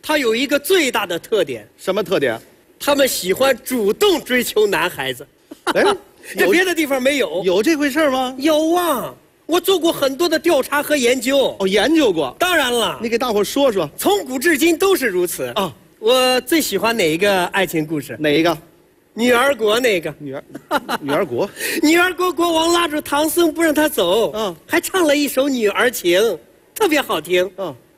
他有一个最大的特点， 什么特点？ 他们喜欢主动追求男孩子。 哎， 这别的地方没有。 有这回事吗？ 有啊，我做过很多的调查和研究。 哦，研究过。 当然了， 你给大伙说说。 从古至今都是如此啊。 我最喜欢哪一个爱情故事？ 哪一个？ 女儿国那个。 女儿国。 女儿国国王拉住唐僧不让他走，还唱了一首女儿情，特别好听。